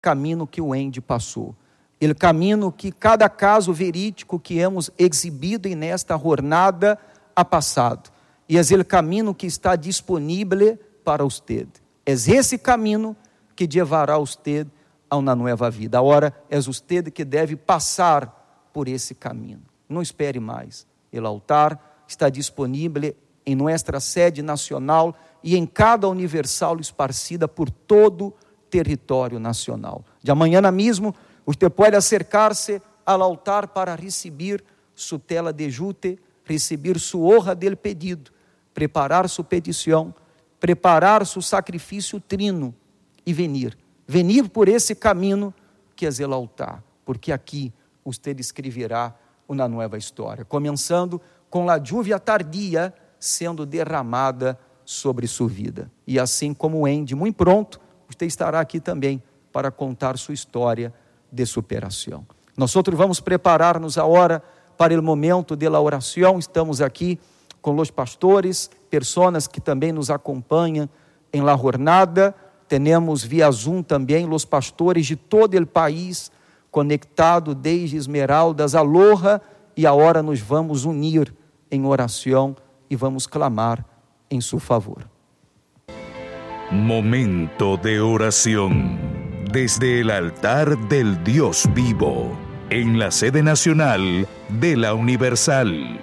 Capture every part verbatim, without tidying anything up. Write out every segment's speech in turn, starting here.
caminho que o Ende passou. El caminho que cada caso verídico que hemos exibido nesta jornada ha passado. E é o caminho que está disponível para usted. É esse caminho que levará usted a uma nova vida. Agora é usted que deve passar por esse caminho. Não espere mais. O altar está disponível em nossa sede nacional e em cada universal esparcida por todo o território nacional. De amanhã mesmo, você pode acercar-se ao altar para receber sua tela de jute, receber sua honra del pedido, preparar sua petição, preparar seu sacrifício trino e venir. Venir por esse caminho que é o altar, porque aqui você escreverá uma nova história, começando com a lluvia tardia sendo derramada sobre sua vida. E assim como o Ende, muito pronto, você estará aqui também para contar sua história de superação. Nós outros vamos preparar-nos agora para o momento de la oração. Estamos aqui com os pastores, pessoas que também nos acompanham em la jornada. Temos via Zoom também os pastores de todo o país conectado desde Esmeraldas a Loja, e agora nos vamos unir em oração e vamos clamar em seu favor. Momento de oración desde el altar del Dios vivo en la sede nacional de la Universal.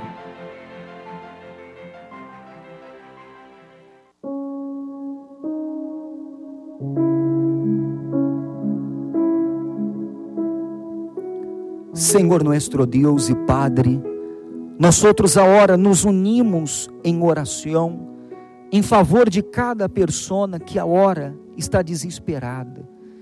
Senhor nuestro Deus e Padre, nós outros agora nos unimos em oração em favor de cada persona que agora está desesperada.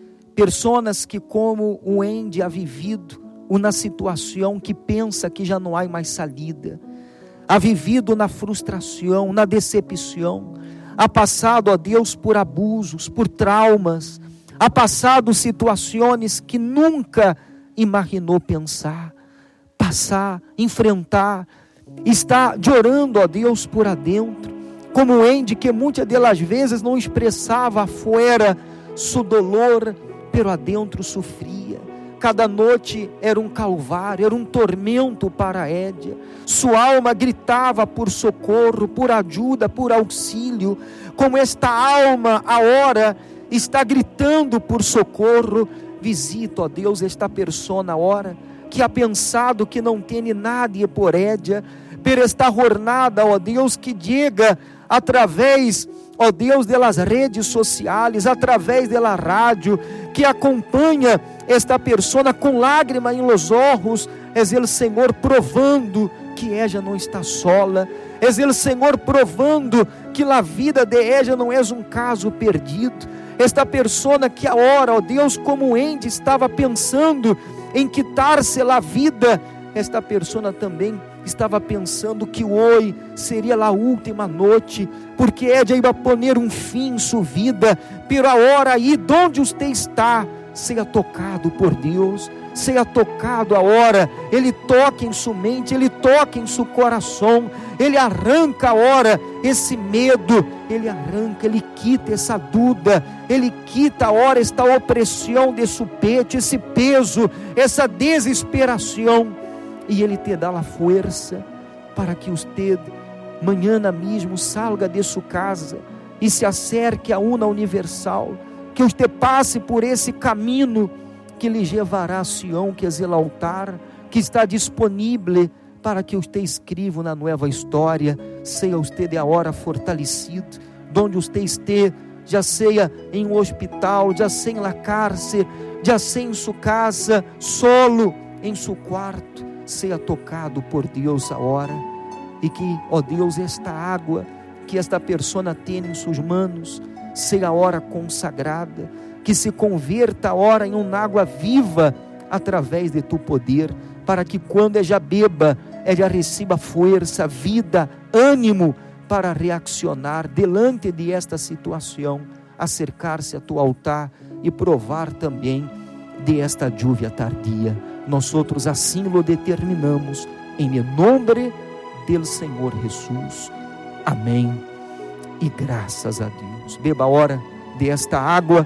Pessoas que, como o Ende ha vivido uma situação que pensa que já não há mais salida, ha vivido na frustração, na decepção, ha passado, ó Deus, por abusos, por traumas, ha passado situações que nunca imaginou pensar, passar, enfrentar, está chorando, ó Deus, por adentro, como o Ende que muitas das vezes não expressava afuera seu dolor, pero adentro sofria. Cada noite era um calvário, era um tormento para Édia. Sua alma gritava por socorro, por ajuda, por auxílio. Como esta alma agora está gritando por socorro, visita, ó Deus, esta persona agora que ha pensado que não tem nada por Édia, por esta jornada, ó Deus, que chega através, ó Deus, das redes sociais, através da rádio, que acompanha esta persona com lágrima em los olhos. É o Senhor provando que ella não está sola, é o Senhor provando que a vida de ella não é um caso perdido. Esta persona que agora, ó Deus, como o Ende estava pensando em quitar-se a vida, esta persona também estava pensando que hoje seria a última noite, porque Édia ia poner um fim em sua vida, pero agora aí, onde você está, seja tocado por Deus, seja tocado agora. Ele toca em sua mente, Ele toca em seu coração, Ele arranca agora esse medo, Ele arranca, Ele quita essa dúvida, Ele quita agora esta opressão de seu peito, esse peso, essa desesperação, e Ele te dá a força para que você, manhã mesmo, salga de sua casa e se acerque a uma universal, que você passe por esse caminho que lhe levará a Sião, que é o altar, que está disponível para que você escreva na nova história. Seja você de agora fortalecido, onde você esteja, já seja em um hospital, já seja em la cárcere, já seja em sua casa, solo, em seu quarto, seja tocado por Deus agora, e que, ó Deus, esta água que esta persona tem em suas mãos, seja agora consagrada, que se converta agora em uma água viva, através de tu poder, para que quando ela beba, ela receba força, vida, ânimo, para reaccionar delante de esta situação, acercar-se a tu altar e provar também de esta lluvia tardia. Nós outros assim lo determinamos, em nome do Senhor Jesus. Amém e graças a Deus. Beba a hora desta água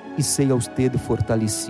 e seja usted fortalecido.